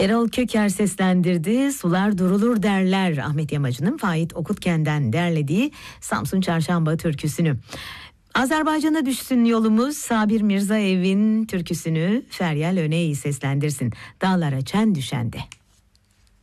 Erol Köker seslendirdi. Sular durulur derler. Ahmet Yamacı'nın Faik Okutken'den derlediği Samsun Çarşamba türküsünü. Azerbaycan'a düşsün yolumuz, Sabir Mirzaev'in türküsünü Feryal Öney seslendirsin. Dağlara çen düşende.